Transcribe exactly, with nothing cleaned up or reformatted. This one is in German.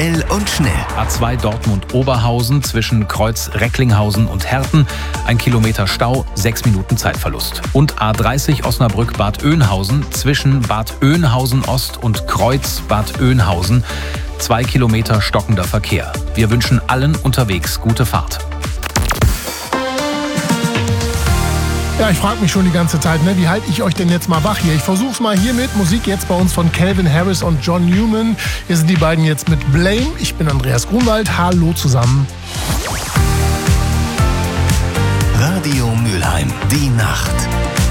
Aktuell und schnell. A zwei Dortmund-Oberhausen zwischen Kreuz Recklinghausen und Herten. Ein Kilometer Stau, sechs Minuten Zeitverlust. Und A dreißig Osnabrück-Bad Oeynhausen zwischen Bad Oeynhausen-Ost und Kreuz Bad Oeynhausen. Zwei Kilometer stockender Verkehr. Wir wünschen allen unterwegs gute Fahrt. Ja, ich frage mich schon die ganze Zeit, ne, wie halte ich euch denn jetzt mal wach hier? Ich versuch's mal hier mit Musik jetzt bei uns von Calvin Harris und John Newman. Hier sind die beiden jetzt mit Blame. Ich bin Andreas Grunwald. Hallo zusammen. Radio Mülheim, die Nacht.